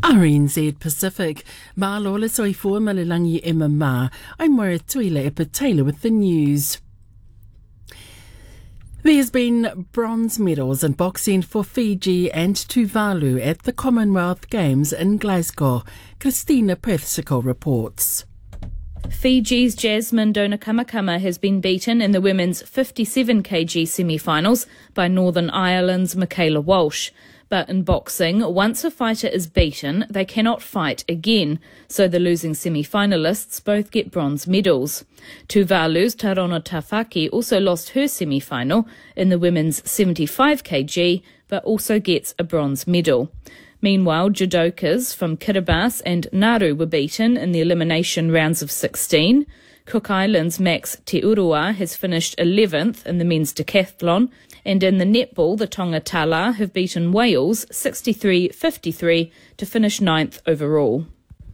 RNZ Pacific, Mālola soifua malilangi Emma Ma. I'm Moira Tuila Epatela with the news. There's been bronze medals in boxing for Fiji and Tuvalu at the Commonwealth Games in Glasgow. Christina Persico reports. Fiji's Jasmine Donnacumacuma has been beaten in the women's 57kg semi-finals by Northern Ireland's Michaela Walsh. But in boxing, once a fighter is beaten, they cannot fight again, so the losing semi-finalists both get bronze medals. Tuvalu's Tarona Tafaki also lost her semi-final in the women's 75kg, but also gets a bronze medal. Meanwhile, judokas from Kiribati and Nauru were beaten in the elimination rounds of 16. Cook Islands' Max Te Urua has finished 11th in the men's decathlon, and in the netball, the Tonga Tala have beaten Wales 63-53 to finish 9th overall.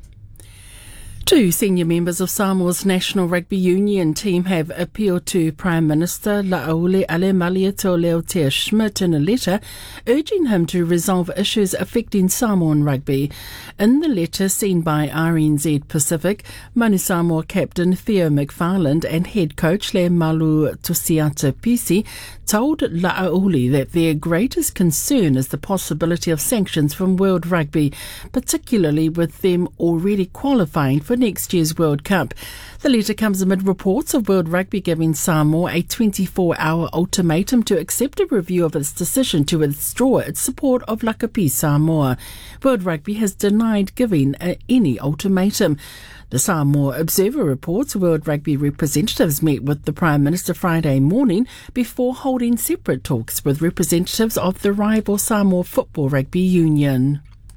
Two senior members of Samoa's National Rugby Union team have appealed to Prime Minister La'aule Ale Maliato Leotea Schmidt in a letter urging him to resolve issues affecting Samoan rugby. In the letter seen by RNZ Pacific, Manu Samoa captain Theo McFarland and head coach Le Malu Tusiata Pisi told La'aule that their greatest concern is the possibility of sanctions from World Rugby, particularly with them already qualifying for next year's World Cup. The letter comes amid reports of World Rugby giving Samoa a 24-hour ultimatum to accept a review of its decision to withdraw its support of Lakapi Samoa. World Rugby has denied giving any ultimatum. The Samoa Observer reports World Rugby representatives met with the Prime Minister Friday morning before holding separate talks with representatives of the rival Samoa Football Rugby Union.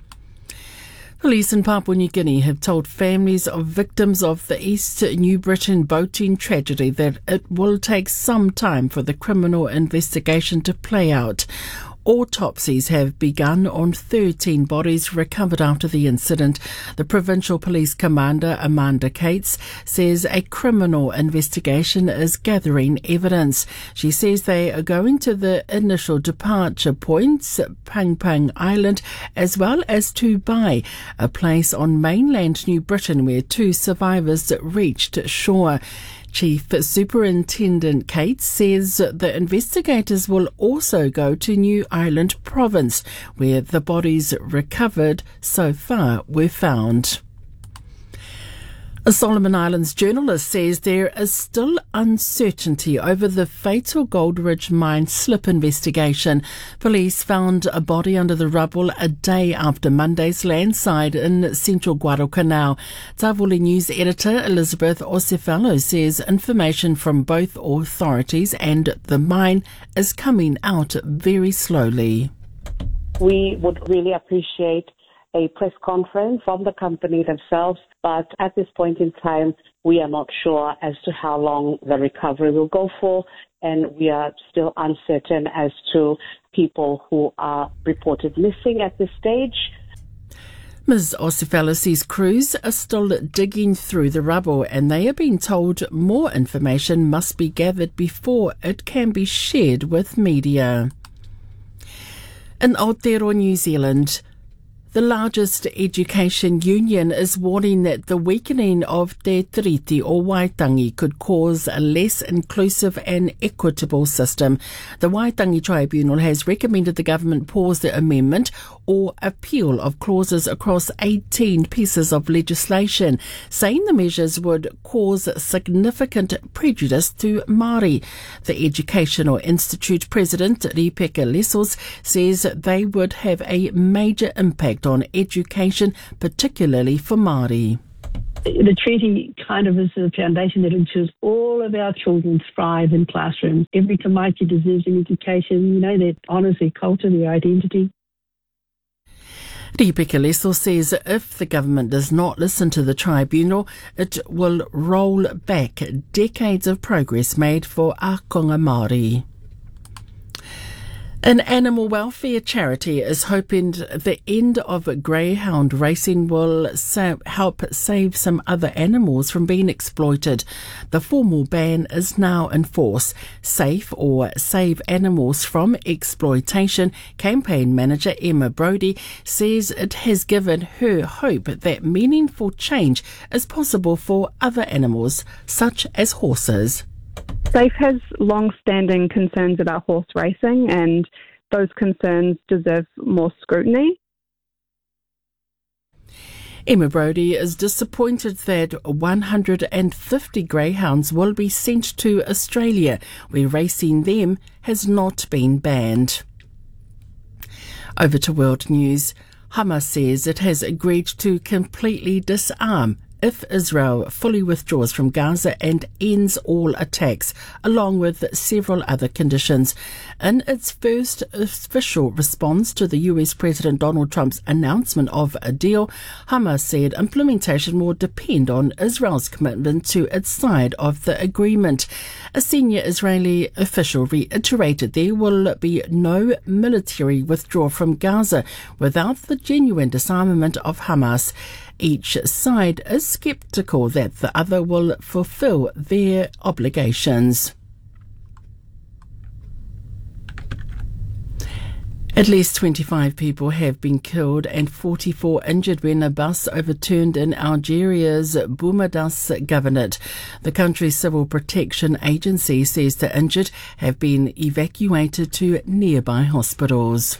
Police in Papua New Guinea have told families of victims of the East New Britain boating tragedy that it will take some time for the criminal investigation to play out. Autopsies have begun on 13 bodies recovered after the incident. The Provincial Police Commander, Amanda Cates, says a criminal investigation is gathering evidence. She says they are going to the initial departure points, Pang Pang Island, as well as Tubai, a place on mainland New Britain where two survivors reached shore. Chief Superintendent Cates says the investigators will also go to New Ireland Province, where the bodies recovered so far were found. A Solomon Islands journalist says there is still uncertainty over the fatal Goldridge mine slip investigation. Police found a body under the rubble a day after Monday's landslide in central Guadalcanal. Tavuli News editor Elizabeth Osefalo says information from both authorities and the mine is coming out very slowly. We would really appreciate a press conference from the company themselves, but at this point in time, we are not sure as to how long the recovery will go for, and we are still uncertain as to people who are reported missing at this stage. Ms. Osefalo says crews are still digging through the rubble and they are being told more information must be gathered before it can be shared with media. In Aotearoa, New Zealand, the largest education union is warning that the weakening of Te Tiriti or Waitangi could cause a less inclusive and equitable system. The Waitangi Tribunal has recommended the government pause the amendment or appeal of clauses across 18 pieces of legislation, saying the measures would cause significant prejudice to Māori. The Educational Institute President, Ripeka Lesos, says they would have a major impact on education, particularly for Māori. The treaty kind of is a foundation that ensures all of our children thrive in classrooms. Every Tamaiti deserves an education, that honours their culture, their identity. Ripeka Lesos says if the government does not listen to the tribunal, it will roll back decades of progress made for Ākonga Māori. An animal welfare charity is hoping the end of greyhound racing will help save some other animals from being exploited. The formal ban is now in force. Safe or Save Animals from Exploitation campaign manager Emma Brodie says it has given her hope that meaningful change is possible for other animals, such as horses. SAFE has long-standing concerns about horse racing, and those concerns deserve more scrutiny. Emma Brodie is disappointed that 150 greyhounds will be sent to Australia, where racing them has not been banned. Over to world news. Hamas says it has agreed to completely disarm if Israel fully withdraws from Gaza and ends all attacks, along with several other conditions. In its first official response to the US President Donald Trump's announcement of a deal, Hamas said implementation will depend on Israel's commitment to its side of the agreement. A senior Israeli official reiterated there will be no military withdrawal from Gaza without the genuine disarmament of Hamas. Each side is sceptical that the other will fulfill their obligations. At least 25 people have been killed and 44 injured when a bus overturned in Algeria's Boumadas governorate. The country's civil protection agency says the injured have been evacuated to nearby hospitals.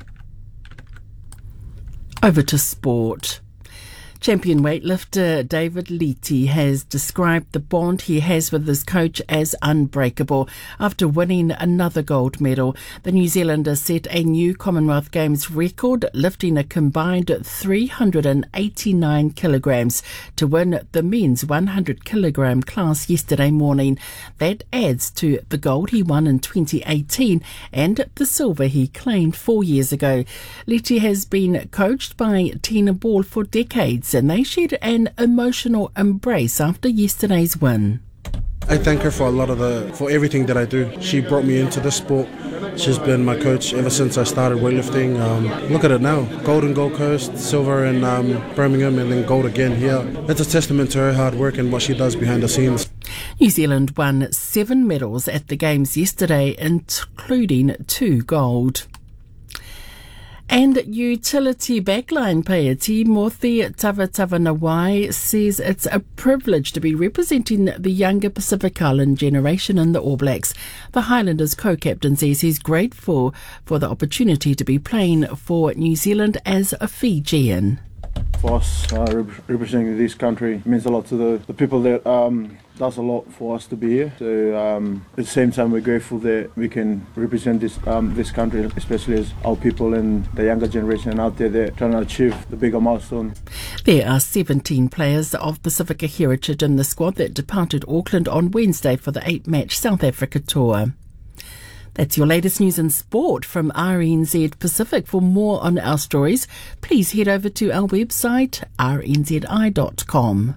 Over to sport. Champion weightlifter David Leite has described the bond he has with his coach as unbreakable. After winning another gold medal, the New Zealander set a new Commonwealth Games record, lifting a combined 389 kilograms to win the men's 100 kilogram class yesterday morning. That adds to the gold he won in 2018 and the silver he claimed 4 years ago. Leite has been coached by Tina Ball for decades, and they shared an emotional embrace after yesterday's win. I thank her for everything that I do. She brought me into this sport. She's been my coach ever since I started weightlifting. Look at it now. Gold in Gold Coast, silver in Birmingham, and then gold again here. It's a testament to her hard work and what she does behind the scenes. New Zealand won 7 medals at the Games yesterday, including 2 gold. And utility backline player Timothy Tavatavanawai says it's a privilege to be representing the younger Pacific Island generation in the All Blacks. The Highlanders co-captain says he's grateful for the opportunity to be playing for New Zealand as a Fijian. For us, representing this country means a lot to the people that does a lot for us to be here. So at the same time, we're grateful that we can represent this country, especially as our people and the younger generation out there that are trying to achieve the bigger milestone. There are 17 players of Pacifica heritage in the squad that departed Auckland on Wednesday for the 8-match South Africa tour. That's your latest news and sport from RNZ Pacific. For more on our stories, please head over to our website, rnzi.com.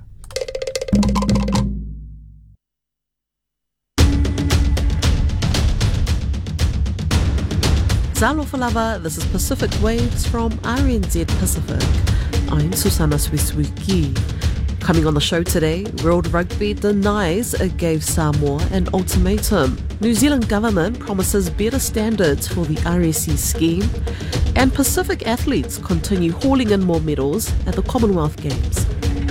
Zalo Falava, this is Pacific Waves from RNZ Pacific. I'm Susana Swiswiki. Coming on the show today, World Rugby denies it gave Samoa an ultimatum. New Zealand government promises better standards for the RSC scheme. And Pacific athletes continue hauling in more medals at the Commonwealth Games.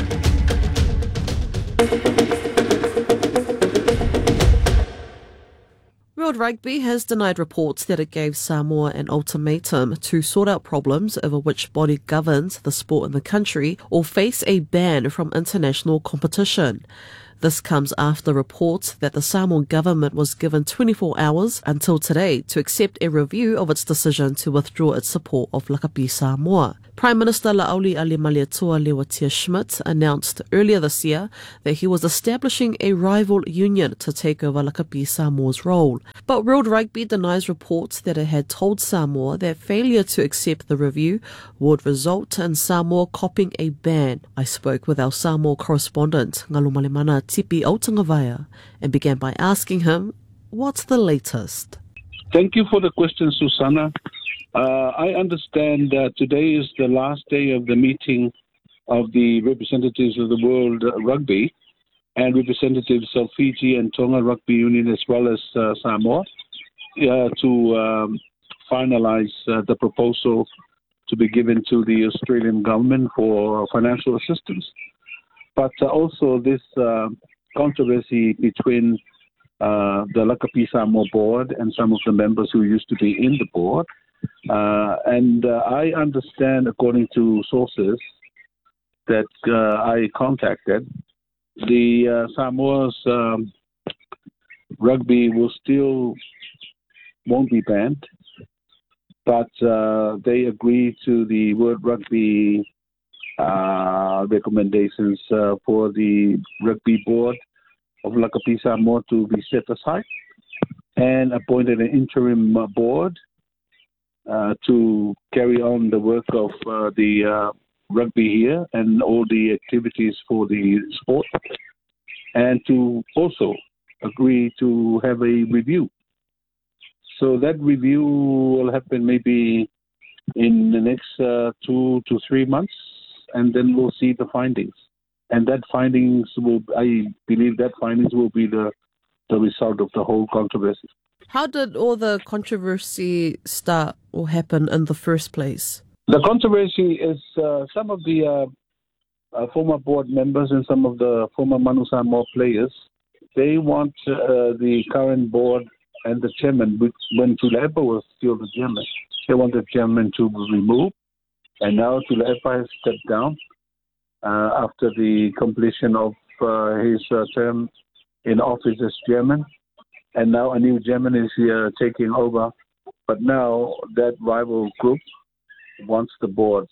World Rugby has denied reports that it gave Samoa an ultimatum to sort out problems over which body governs the sport in the country or face a ban from international competition. This comes after reports that the Samoan government was given 24 hours until today to accept a review of its decision to withdraw its support of Lakapi Samoa. Prime Minister La'auli Ali-Malietoa Lewatia-Schmidt announced earlier this year that he was establishing a rival union to take over Lakapi Samoa's role. But World Rugby denies reports that it had told Samoa that failure to accept the review would result in Samoa copping a ban. I spoke with our Samoa correspondent, Ngalumalemana Tipi Autangawaya, and began by asking him, what's the latest? Thank you for the question, Susanna. I understand that today is the last day of the meeting of the representatives of the World Rugby and representatives of Fiji and Tonga Rugby Union as well as Samoa to finalize the proposal to be given to the Australian government for financial assistance. But also this controversy between the Lakapi Samoa board and some of the members who used to be in the board. And I understand, according to sources that I contacted, the Samoa's rugby won't be banned, but they agreed to the World Rugby recommendations for the rugby board of Lakapi Samoa to be set aside and appointed an interim board to carry on the work of the rugby here and all the activities for the sport, and to also agree to have a review. So that review will happen maybe in the next 2 to 3 months, and then we'll see the findings. And I believe that findings will be the result of the whole controversy. How did all the controversy start or happen in the first place? The controversy is some of the former board members and some of the former Manu Samoa players, they want the current board and the chairman, when Tulepa was still the chairman, they want the chairman to be removed. And now Tulepa has stepped down after the completion of his term in office as chairman. And now a new chairman is here taking over. But now that rival group wants the board,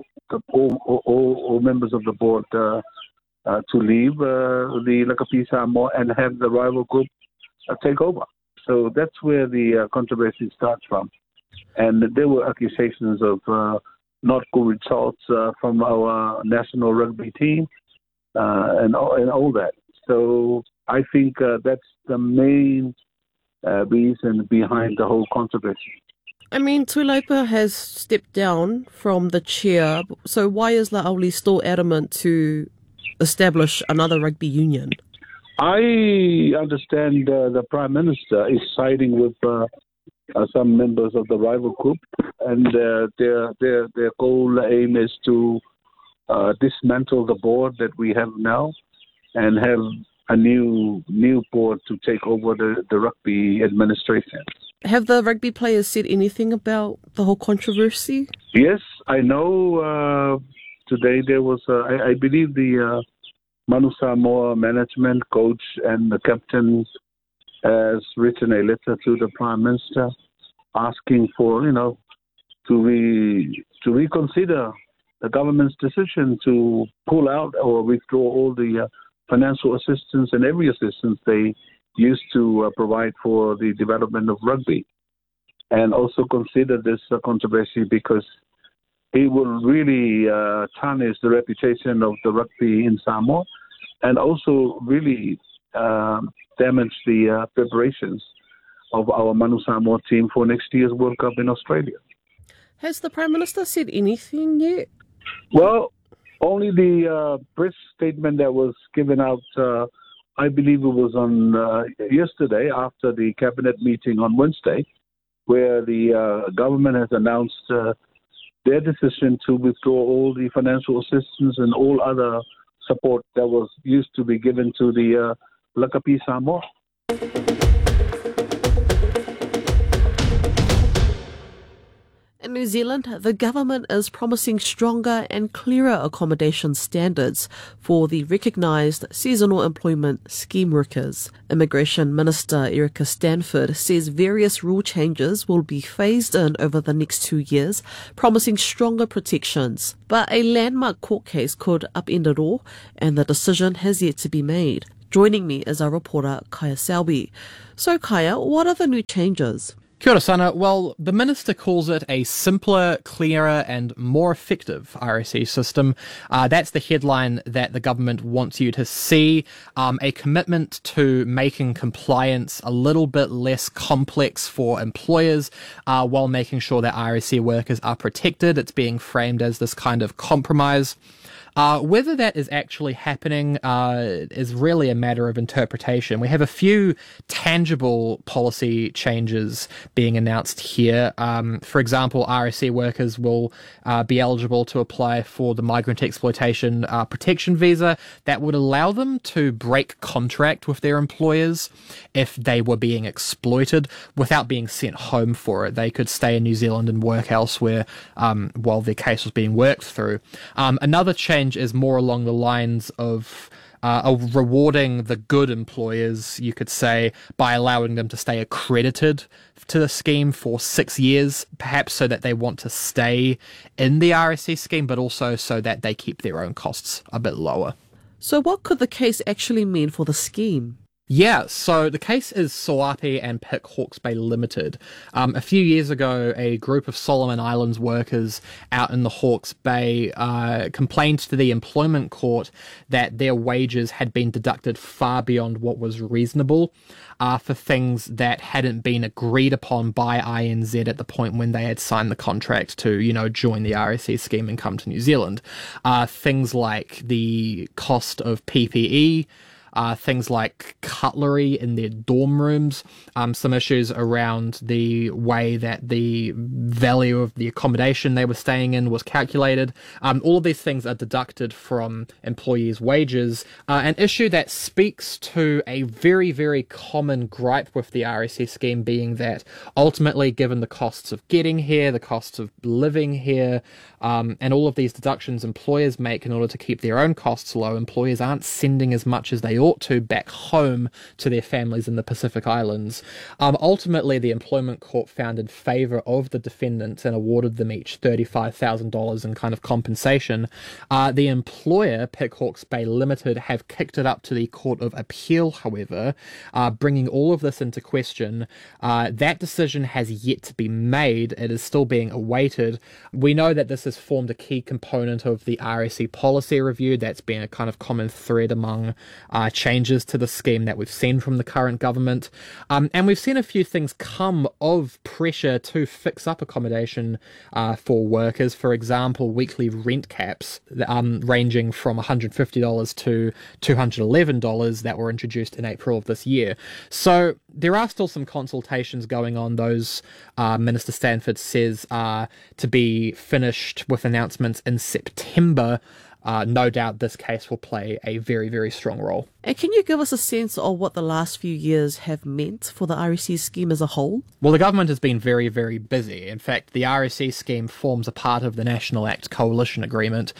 all members of the board to leave the Lakapi Samoa and have the rival group take over. So that's where the controversy starts from. And there were accusations of not good results from our national rugby team and all that. So I think that's the main reason behind the whole controversy. I mean, Tulepa has stepped down from the chair, so why is La'auli still adamant to establish another rugby union? I understand the Prime Minister is siding with some members of the rival group, and their goal aim is to dismantle the board that we have now and have a new board to take over the rugby administration. Have the rugby players said anything about the whole controversy? Yes, I know today there was, I believe the Manu Samoa management, coach and the captain has written a letter to the Prime Minister asking for, to reconsider the government's decision to pull out or withdraw all the financial assistance and every assistance they used to provide for the development of rugby, and also consider this controversy because it will really tarnish the reputation of the rugby in Samoa and also really damage the preparations of our Manu Samoa team for next year's World Cup in Australia. Has the Prime Minister said anything yet? Well, only the press statement that was given out, I believe it was on yesterday after the cabinet meeting on Wednesday, where the government has announced their decision to withdraw all the financial assistance and all other support that was used to be given to the Lakapi Samoa. In New Zealand, the government is promising stronger and clearer accommodation standards for the recognised seasonal employment scheme workers. Immigration Minister Erica Stanford says various rule changes will be phased in over the next 2 years, promising stronger protections. But a landmark court case could upend it all, and the decision has yet to be made. Joining me is our reporter Kaya Selby. So Kaya, what are the new changes? Kia ora sana. Well, the Minister calls it a simpler, clearer and more effective RSE system. That's the headline that the government wants you to see. A commitment to making compliance a little bit less complex for employers while making sure that RSE workers are protected. It's being framed as this kind of compromise. Whether that is actually happening is really a matter of interpretation. We have a few tangible policy changes being announced here. For example, RSE workers will be eligible to apply for the migrant exploitation protection visa. That would allow them to break contract with their employers if they were being exploited without being sent home for it. They could stay in New Zealand and work elsewhere while their case was being worked through. Another change is more along the lines of rewarding the good employers, you could say, by allowing them to stay accredited to the scheme for 6 years, perhaps so that they want to stay in the RSE scheme, but also so that they keep their own costs a bit lower. So what could the case actually mean for the scheme? Yeah, so the case is Soapi and Pick Hawke's Bay Limited. A few years ago, a group of Solomon Islands workers out in the Hawke's Bay complained to the employment court that their wages had been deducted far beyond what was reasonable for things that hadn't been agreed upon by INZ at the point when they had signed the contract to, join the RSE scheme and come to New Zealand. Things like the cost of PPE, things like cutlery in their dorm rooms, some issues around the way that the value of the accommodation they were staying in was calculated. All of these things are deducted from employees' wages, an issue that speaks to a very, very common gripe with the RSE scheme being that ultimately, given the costs of getting here, the costs of living here, and all of these deductions employers make in order to keep their own costs low, employers aren't sending as much as they ought to back home to their families in the Pacific Islands. Ultimately, the employment court found in favour of the defendants and awarded them each $35,000 in kind of compensation. The employer, Pick Hawke's Bay Limited, have kicked it up to the Court of Appeal, however, bringing all of this into question. That decision has yet to be made. It is still being awaited. We know that this has formed a key component of the RSE policy review. That's been a kind of common thread among changes to the scheme that we've seen from the current government. And we've seen a few things come of pressure to fix up accommodation for workers. For example, weekly rent caps ranging from $150 to $211 that were introduced in April of this year. So there are still some consultations going on. Those, Minister Stanford says, are to be finished with announcements in September. No doubt this case will play a very, very strong role. And can you give us a sense of what the last few years have meant for the RSE scheme as a whole? Well, the government has been very, very busy. In fact, the RSE scheme forms a part of the National Act Coalition Agreement,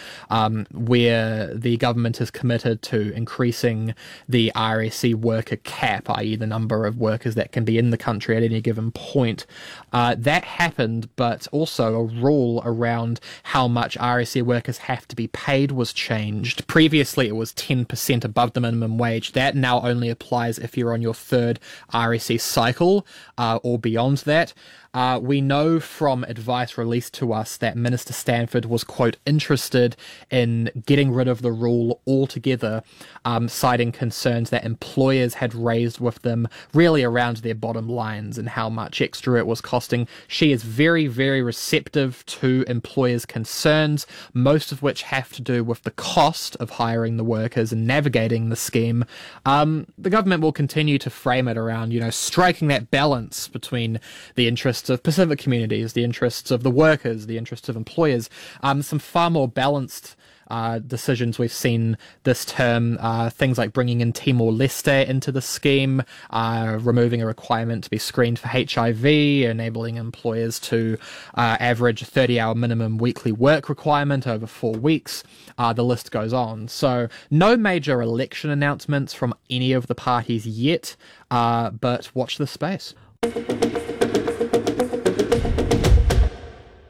where the government is committed to increasing the RSE worker cap, i.e. the number of workers that can be in the country at any given point. That happened, but also a rule around how much RSE workers have to be paid was changed. Previously, it was 10% above the minimum wage. That now only applies if you're on your third RSE cycle or beyond that. We know from advice released to us that Minister Stanford was, quote, interested in getting rid of the rule altogether, citing concerns that employers had raised with them really around their bottom lines and how much extra it was costing. She is very, very receptive to employers' concerns, most of which have to do with the cost of hiring the workers and navigating the scheme. The government will continue to frame it around, striking that balance between the interests of Pacific communities, the interests of the workers, the interests of employers. Some far more balanced decisions we've seen this term, things like bringing in Timor-Leste into the scheme, removing a requirement to be screened for HIV, enabling employers to average a 30-hour minimum weekly work requirement over 4 weeks. The list goes on. So no major election announcements from any of the parties yet, but watch this space.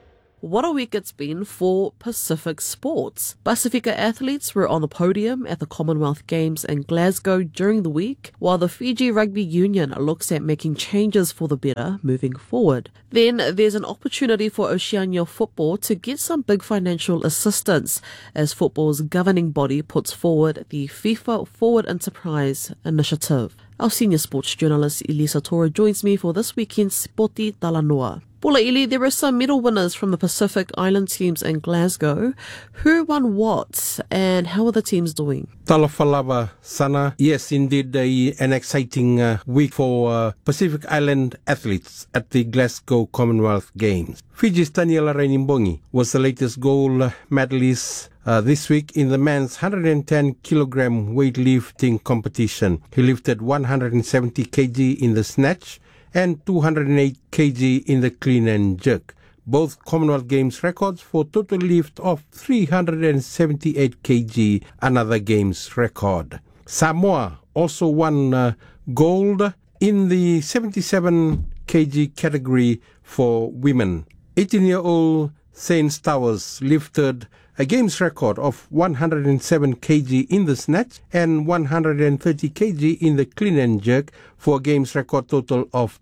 what a week it's been for Pacific sports. Pasifika athletes were on the podium at the Commonwealth Games in Glasgow during the week, while the Fiji Rugby Union looks at making changes for the better moving forward. Then there's an opportunity for Oceania football to get some big financial assistance as football's governing body puts forward the FIFA Forward Enterprise Initiative. Our senior sports journalist Elisa Tora joins me for this weekend's Sporti Talanoa. Paula Ili, there are some medal winners from the Pacific Island teams in Glasgow. Who won what and how are the teams doing? Talafalava Sana. Yes, indeed, an exciting week for Pacific Island athletes at the Glasgow Commonwealth Games. Fiji's Taniela Rainimbongi was the latest gold medalist this week in the men's 110 kilogram weightlifting competition. He lifted 170 kg in the snatch and 208 kg in the clean and jerk. Both Commonwealth Games records for total lift of 378 kg, another Games record. Samoa also won gold in the 77 kg category for women. 18-year-old Saint Towers lifted a Games record of 107 kg in the snatch and 130 kg in the clean and jerk for a Games record total of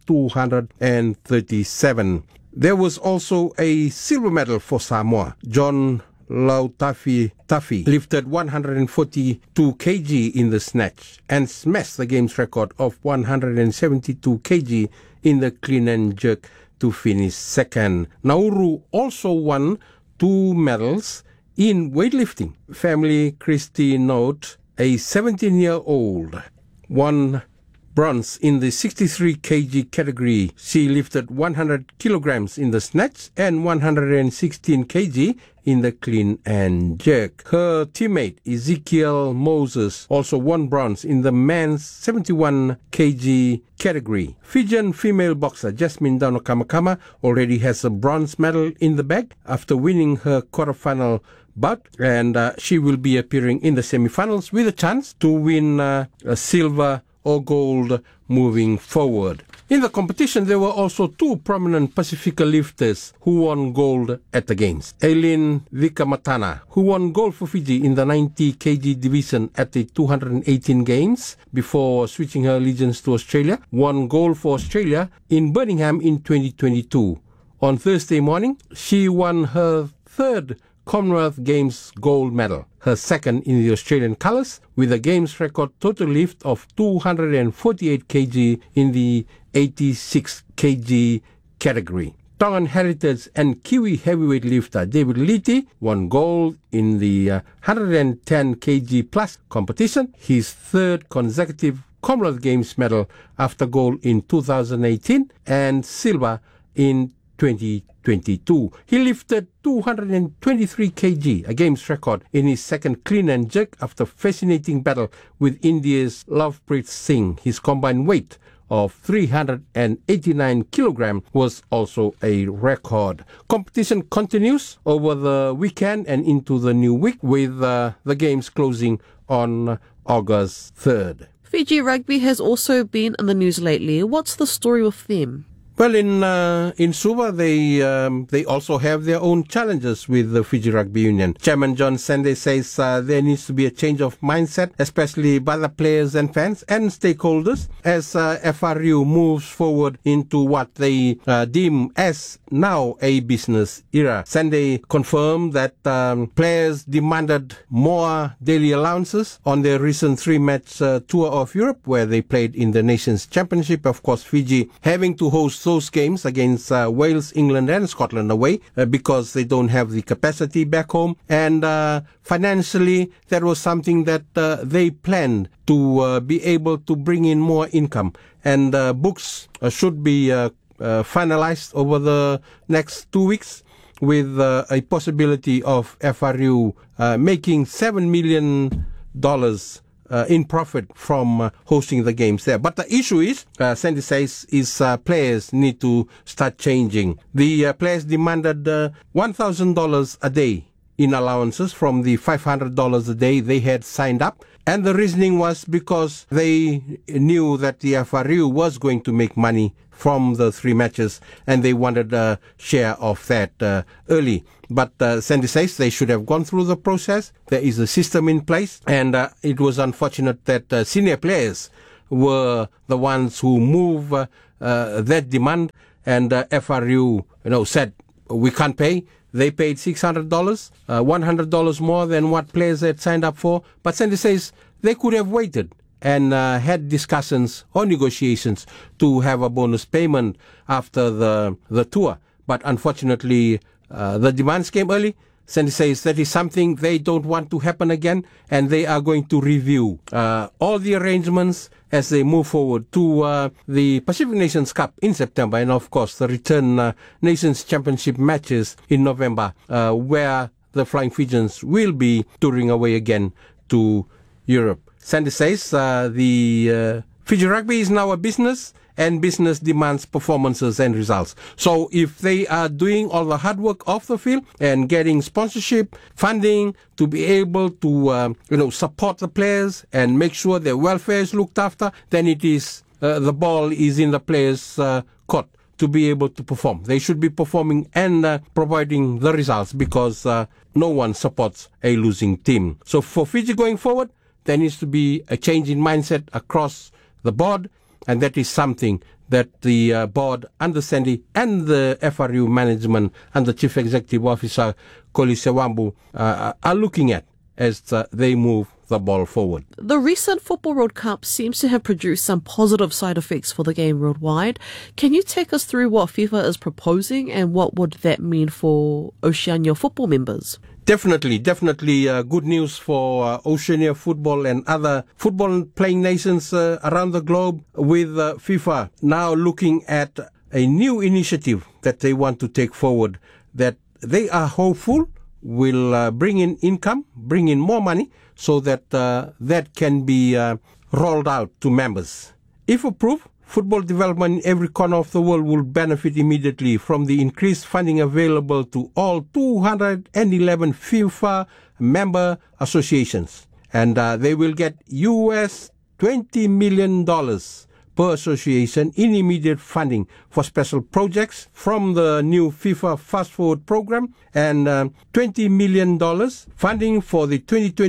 237. There was also a silver medal for Samoa. John Lautafi lifted 142 kg in the snatch and smashed the Games record of 172 kg in the clean and jerk to finish second. Nauru also won 2 medals in weightlifting. Family Christy Note, a 17-year-old, won bronze in the 63 kg category. She lifted 100 kilograms in the snatch and 116 kg in the clean and jerk. Her teammate Ezekiel Moses also won bronze in the men's 71 kg category. Fijian female boxer Jasmine Dano Kamakama already has a bronze medal in the bag after winning her quarterfinal bout, and she will be appearing in the semifinals with a chance to win a silver or gold moving forward. In the competition, there were also 2 prominent Pacifica lifters who won gold at the Games. Aileen Vikamatana, who won gold for Fiji in the 90 kg division at the 218 Games before switching her allegiance to Australia, won gold for Australia in Birmingham in 2022. On Thursday morning, she won her 3rd Commonwealth Games gold medal, her 2nd in the Australian colours, with a Games record total lift of 248 kg in the 86 kg category. Tongan heritage and Kiwi heavyweight lifter David Liti won gold in the 110 kg plus competition, his 3rd consecutive Commonwealth Games medal after gold in 2018 and silver in 2022. He lifted 223 kg, a Games record, in his 2nd clean and jerk after fascinating battle with India's Lovepreet Singh. His combined weight of 389 kilogram was also a record. Competition continues over the weekend and into the new week, with the Games closing on August 3rd. Fiji Rugby has also been in the news lately. What's the story with them? Well, in Suva, they also have their own challenges with the Fiji Rugby Union. Chairman John Sande says there needs to be a change of mindset, especially by the players and fans and stakeholders, as FRU moves forward into what they deem as now a business era. Sande confirmed that players demanded more daily allowances on their recent 3-match tour of Europe, where they played in the Nations Championship. Of course, Fiji having to host those games against Wales, England and Scotland away because they don't have the capacity back home, and financially that was something that they planned to be able to bring in more income, and books should be finalized over the next 2 weeks, with a possibility of FRU making $7 million in profit from hosting the games there. But the issue is, Sandy says, is players need to start changing. The players demanded $1,000 a day in allowances from the $500 a day they had signed up. And the reasoning was because they knew that the FRU was going to make money from the 3 matches and they wanted a share of that early. But Sandy says they should have gone through the process. There is a system in place, and it was unfortunate that senior players were the ones who move that demand, and FRU said we can't pay. They paid $600, $100 more than what players had signed up for. But Sandy says they could have waited and had discussions or negotiations to have a bonus payment after the tour. But unfortunately, the demands came early. Sandy says that is something they don't want to happen again, and they are going to review all the arrangements as they move forward to the Pacific Nations Cup in September, and of course the Return Nations Championship matches in November, where the Flying Fijians will be touring away again to Europe. Sandy says the Fiji Rugby is now a business, and business demands performances and results. So if they are doing all the hard work off the field and getting sponsorship, funding to be able to support the players and make sure their welfare is looked after, then it is the ball is in the players' court to be able to perform. They should be performing and providing the results, because no one supports a losing team. So for Fiji going forward, there needs to be a change in mindset across the board. And that is something that the board under Sandy and the FRU management and the Chief Executive Officer, Kolisi Wambu, are looking at as they move the ball forward. The recent Football World Cup seems to have produced some positive side effects for the game worldwide. Can you take us through what FIFA is proposing and what would that mean for Oceania football members? Definitely good news for Oceania football and other football-playing nations around the globe, with FIFA now looking at a new initiative that they want to take forward, that they are hopeful will bring in income, bring in more money, so that that can be rolled out to members. If approved, football development in every corner of the world will benefit immediately from the increased funding available to all 211 FIFA member associations. And they will get US $20 million per association in immediate funding for special projects from the new FIFA Fast Forward program, and $20 million funding for the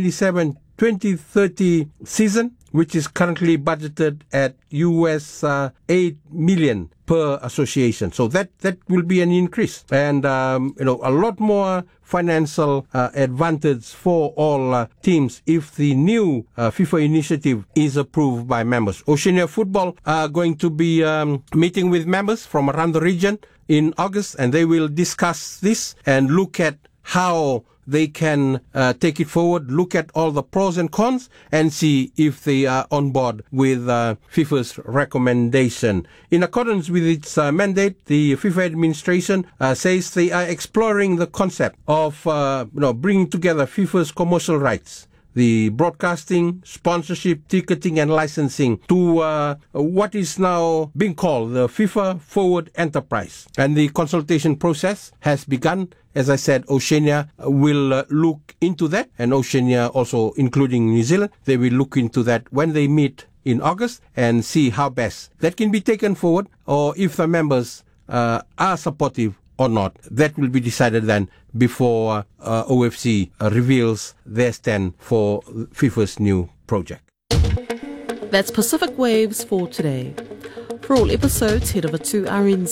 2027-2030 season, which is currently budgeted at US $8 million per association. So that will be an increase, and a lot more financial advantage for all teams if the new FIFA initiative is approved by members. Oceania Football are going to be meeting with members from around the region in August, and they will discuss this and look at how they can take it forward, look at all the pros and cons, and see if they are on board with FIFA's recommendation. In accordance with its mandate, the FIFA administration says they are exploring the concept of bringing together FIFA's commercial rights, the broadcasting, sponsorship, ticketing and licensing to what is now being called the FIFA Forward Enterprise. And the consultation process has begun. As I said, Oceania will look into that, and Oceania also including New Zealand, they will look into that when they meet in August and see how best that can be taken forward, or if the members are supportive or not. That will be decided then before OFC reveals their stand for FIFA's new project. That's Pacific Waves for today. For all episodes, head over to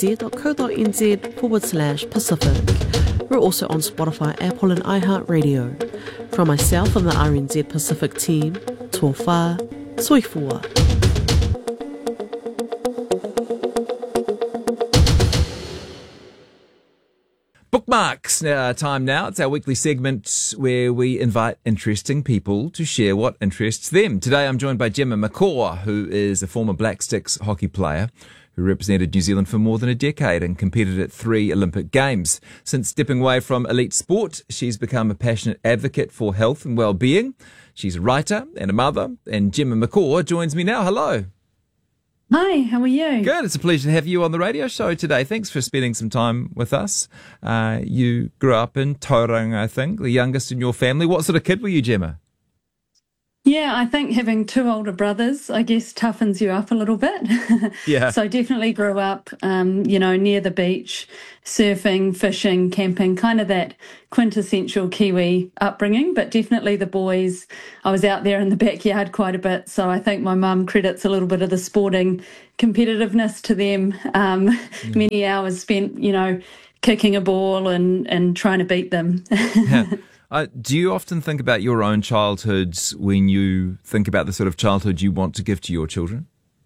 rnz.co.nz/Pacific. We're also on Spotify, Apple and iHeartRadio. From myself and the RNZ Pacific team, tō whā, soifua. Bookmarks time now. It's our weekly segment where we invite interesting people to share what interests them. Today I'm joined by Gemma McCaw, who is a former Black Sticks hockey player who represented New Zealand for more than a decade and competed at 3 Olympic Games. Since stepping away from elite sport, she's become a passionate advocate for health and well-being. She's a writer and a mother, and Gemma McCaw joins me now. Hello. Hi, how are you? Good. It's a pleasure to have you on the radio show today. Thanks for spending some time with us. You grew up in Tauranga, I think, the youngest in your family. What sort of kid were you, Gemma? Yeah, I think having two older brothers, I guess, toughens you up a little bit. Yeah. So definitely grew up, near the beach, surfing, fishing, camping, kind of that quintessential Kiwi upbringing. But definitely the boys, I was out there in the backyard quite a bit. So I think my mum credits a little bit of the sporting competitiveness to them. Many hours spent, kicking a ball and trying to beat them. Yeah. Do you often think about your own childhoods when you think about the sort of childhood you want to give to your children?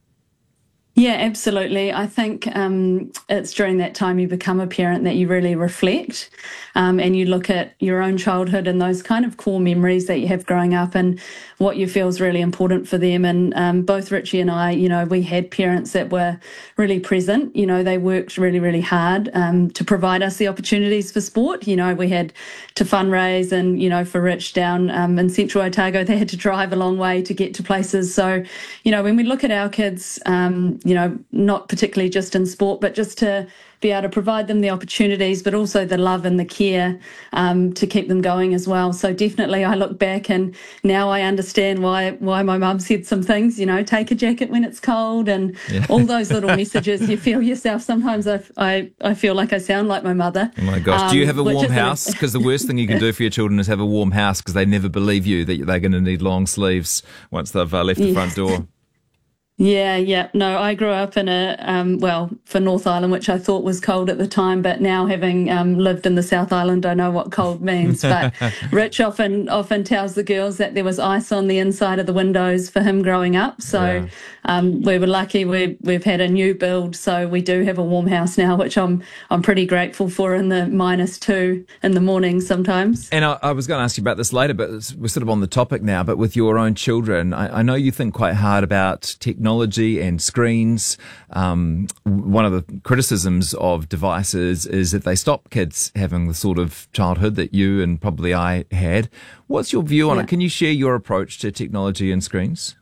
Yeah, absolutely. I think it's during that time you become a parent that you really reflect and you look at your own childhood and those kind of core memories that you have growing up and what you feel is really important for them. And both Richie and I, we had parents that were really present. They worked really, really hard to provide us the opportunities for sport. We had to fundraise and, for Rich down in Central Otago, they had to drive a long way to get to places. So, when we look at our kids, not particularly just in sport, but just to be able to provide them the opportunities, but also the love and the care to keep them going as well. So definitely I look back and now I understand why my mum said some things, take a jacket when it's cold and all those little messages. You feel yourself. Sometimes I feel like I sound like my mother. Oh my gosh. Do you have a warm house? Because the worst thing you can do for your children is have a warm house because they never believe you that they're going to need long sleeves once they've left the front door. Yeah. No, I grew up in for North Island, which I thought was cold at the time, but now having lived in the South Island, I know what cold means. But Rich often tells the girls that there was ice on the inside of the windows for him growing up. So we were lucky. We've had a new build, so we do have a warm house now, which I'm pretty grateful for in the -2 in the morning sometimes. And I was going to ask you about this later, but we're sort of on the topic now. But with your own children, I know you think quite hard about technology and screens. One of the criticisms of devices is that they stop kids having the sort of childhood that you and probably I had. What's your view on it? Can you share your approach to technology and screens?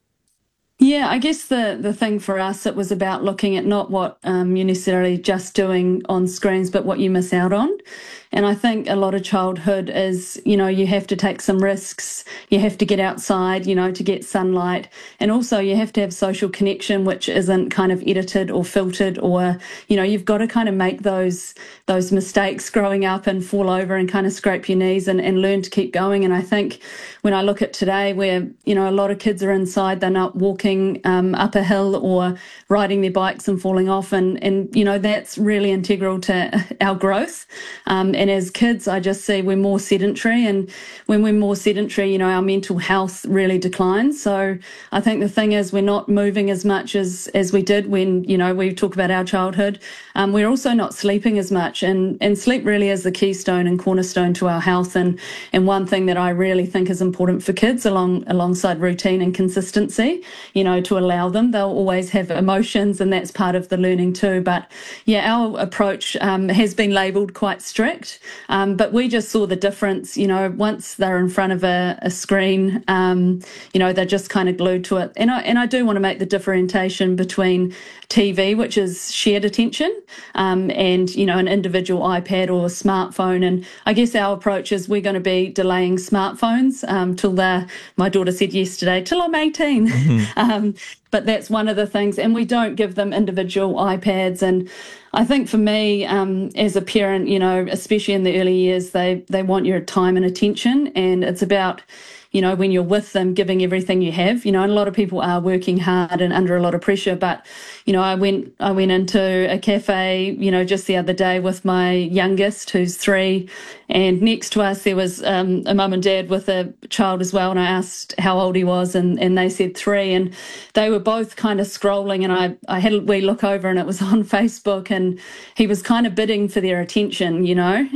Yeah, I guess the thing for us, it was about looking at not what you're necessarily just doing on screens, but what you miss out on. And I think a lot of childhood is, you have to take some risks. You have to get outside, to get sunlight. And also you have to have social connection, which isn't kind of edited or filtered or, you've got to kind of make those mistakes growing up and fall over and kind of scrape your knees and learn to keep going. And I think when I look at today where, a lot of kids are inside, they're not walking up a hill or riding their bikes and falling off. And that's really integral to our growth. And as kids, I just see we're more sedentary. And when we're more sedentary, our mental health really declines. So I think the thing is we're not moving as much as we did when, we talk about our childhood. We're also not sleeping as much. And sleep really is the keystone and cornerstone to our health. And one thing that I really think is important for kids alongside routine and consistency, to allow them. They'll always have emotions and that's part of the learning too. But our approach has been labelled quite strict. But we just saw the difference, once they're in front of a screen, they're just kind of glued to it. And I do want to make the differentiation between TV, which is shared attention, and, an individual iPad or smartphone. And I guess our approach is we're going to be delaying smartphones till my daughter said yesterday, till I'm 18. Mm-hmm. But that's one of the things. And we don't give them individual iPads. And I think for me, as a parent, especially in the early years, they want your time and attention. And it's about, when you're with them, giving everything you have, and a lot of people are working hard and under a lot of pressure. But, I went into a cafe, just the other day with my youngest, who's 3, and next to us there was a mum and dad with a child as well. And I asked how old he was, and they said 3, and they were both kind of scrolling. And I had a wee look over, and it was on Facebook, and he was kind of bidding for their attention,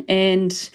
and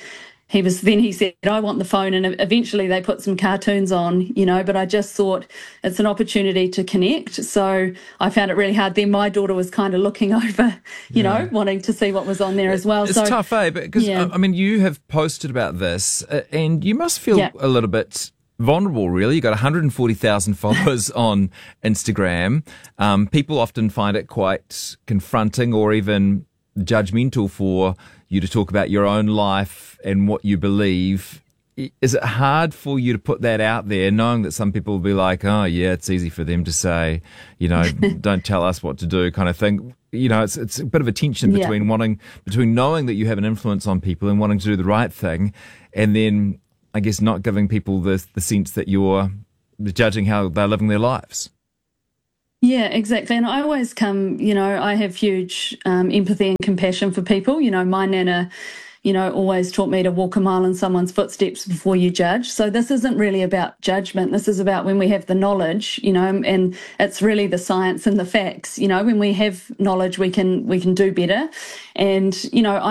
he said, I want the phone. And eventually they put some cartoons on, but I just thought it's an opportunity to connect. So I found it really hard. Then my daughter was kind of looking over, wanting to see what was on there as well. It's tough, Because, you have posted about this and you must feel a little bit vulnerable, really. You've got 140,000 followers on Instagram. People often find it quite confronting or even judgmental for you to talk about your own life and what you believe. Is it hard for you to put that out there, knowing that some people will be like, oh, yeah, it's easy for them to say, don't tell us what to do kind of thing. It's a bit of a tension between knowing that you have an influence on people and wanting to do the right thing, and then, I guess, not giving people the sense that you're judging how they're living their lives. Yeah, exactly. And I always I have huge empathy and compassion for people. My nana, always taught me to walk a mile in someone's footsteps before you judge. So this isn't really about judgment. This is about when we have the knowledge, and it's really the science and the facts. When we have knowledge, we can do better. And,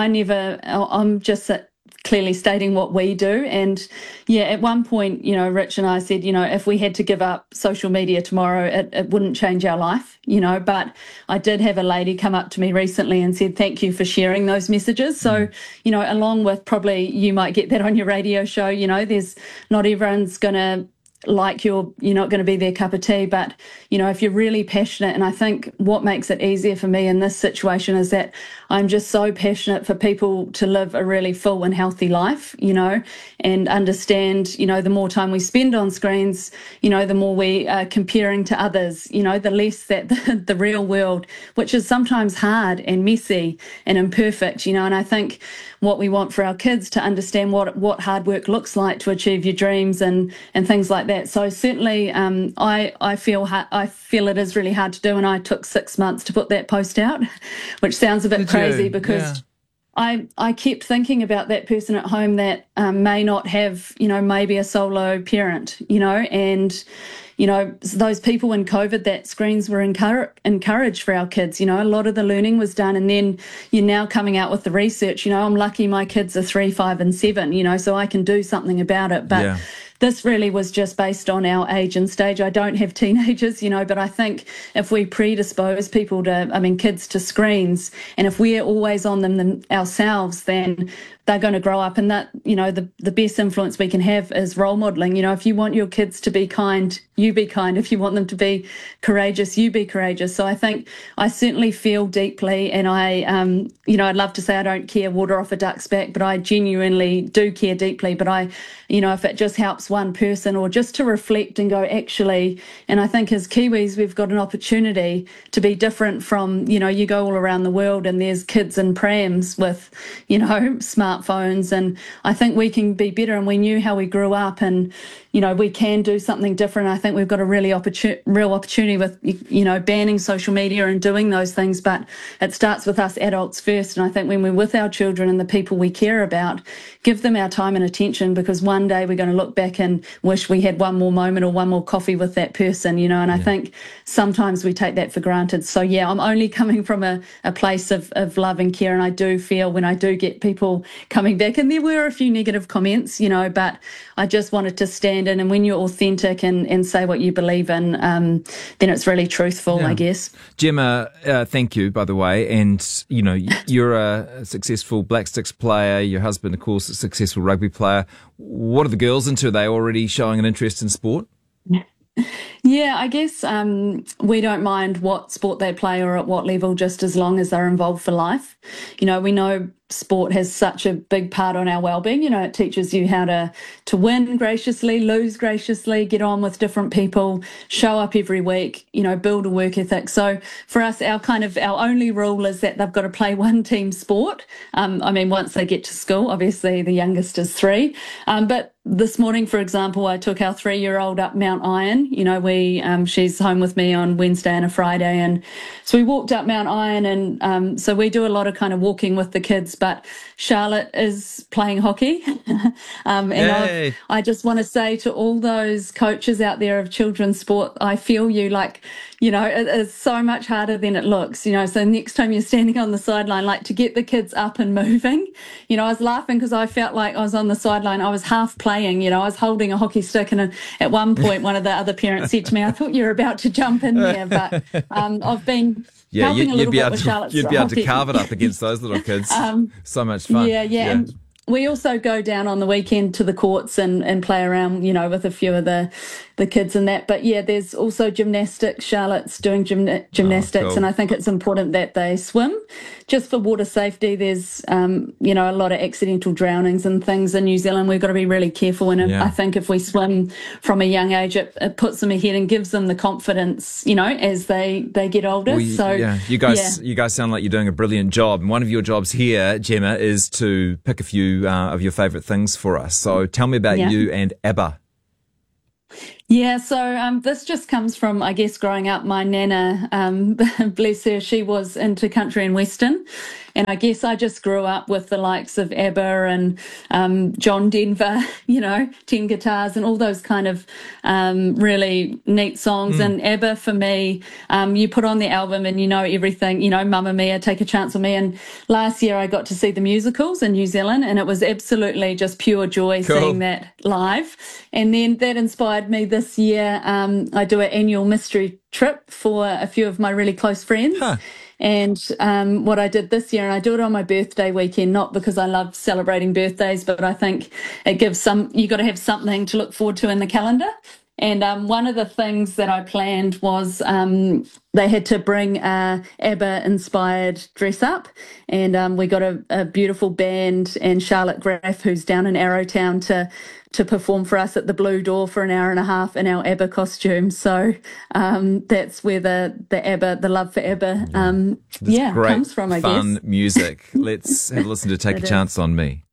I'm just clearly stating what we do. And at one point, Rich and I said, if we had to give up social media tomorrow, it wouldn't change our life, but I did have a lady come up to me recently and said, thank you for sharing those messages. So, along with probably you might get that on your radio show, there's not everyone's going to you're not going to be their cup of tea, but if you're really passionate, and I think what makes it easier for me in this situation is that I'm just so passionate for people to live a really full and healthy life, and understand, the more time we spend on screens, the more we are comparing to others, the less that the real world, which is sometimes hard and messy and imperfect, and I think what we want for our kids to understand what hard work looks like to achieve your dreams and things like that. So certainly, I feel it is really hard to do, and I took 6 months to put that post out, which sounds a bit crazy because I kept thinking about that person at home that may not have, maybe a solo parent, and those people in COVID, that screens were encouraged for our kids. A lot of the learning was done, and then you're now coming out with the research. I'm lucky my kids are 3, 5 and 7, so I can do something about it. But this really was just based on our age and stage. I don't have teenagers, but I think if we predispose kids to screens, and if we're always on them ourselves, then they're going to grow up, and that, the best influence we can have is role modelling. If you want your kids to be kind, you be kind. If you want them to be courageous, you be courageous. So I think I certainly feel deeply, and I'd love to say I don't care water off a duck's back, but I genuinely do care deeply. But if it just helps one person, or just to reflect and go, actually, and I think as Kiwis, we've got an opportunity to be different from, you go all around the world and there's kids in prams with, smartphones, and I think we can be better, and we knew how we grew up, and we can do something different. I think we've got a real opportunity with banning social media and doing those things, but it starts with us adults first. And I think when we're with our children and the people we care about, give them our time and attention, because one day we're going to look back and wish we had one more moment or one more coffee with that person, and I think sometimes we take that for granted. So I'm only coming from a place of love and care, and I do feel when I do get people coming back, and there were a few negative comments, but I just wanted to stand in, and when you're authentic and say what you believe in, then it's really truthful, I guess. Gemma, thank you, by the way, and you're a successful Black Sticks player, your husband, of course, a successful rugby player. What are the girls into? Are they already showing an interest in sport? Yeah, I guess we don't mind what sport they play or at what level, just as long as they're involved for life. We know sport has such a big part on our well-being. It teaches you how to win graciously, lose graciously, get on with different people, show up every week, build a work ethic. So for us, our only rule is that they've got to play one team sport. Once they get to school, obviously the youngest is 3. But this morning, for example, I took our 3-year-old up Mount Iron. She's home with me on Wednesday and a Friday. And so we walked up Mount Iron, and so we do a lot of kind of walking with the kids, but Charlotte is playing hockey. And I just want to say to all those coaches out there of children's sport, I feel you, it is so much harder than it looks, so next time you're standing on the sideline, to get the kids up and moving. I was laughing because I felt like I was on the sideline. I was half playing, I was holding a hockey stick, and at one point one of the other parents said to me, I thought you were about to jump in there, but I've been helping a little bit with Charlotte's You'd be able to carve it up against those little kids. So much fun. Yeah. we also go down on the weekend to the courts and play around, with a few of the kids and that. But yeah, there's also gymnastics. Charlotte's doing gymnastics, cool. and I think it's important that they swim. Just for water safety, there's, a lot of accidental drownings and things in New Zealand. We've got to be really careful. And I think if we swim from a young age, it puts them ahead and gives them the confidence, as they get older. You guys sound like you're doing a brilliant job. And one of your jobs here, Gemma, is to pick a few of your favourite things for us. So tell me about you and ABBA. Yeah, so this just comes from, I guess, growing up. My nana, bless her, she was into country and western. And I guess I just grew up with the likes of ABBA and John Denver, 10 Guitars and all those kind of really neat songs. And ABBA, for me, you put on the album and you know everything, Mamma Mia, Take a Chance on Me. And last year I got to see the musicals in New Zealand, and it was absolutely just pure joy seeing that live. And then that inspired me this year. I do an annual mystery trip for a few of my really close friends. And what I did this year, and I do it on my birthday weekend, not because I love celebrating birthdays, but I think it gives you got to have something to look forward to in the calendar. And one of the things that I planned was they had to bring ABBA-inspired dress up, and we got a beautiful band and Charlotte Graff, who's down in Arrowtown, to perform for us at the Blue Door for an hour and a half in our ABBA costume. So that's where the love for ABBA, Great, comes from, I guess. fun music. Let's have a listen to Take a Chance on Me.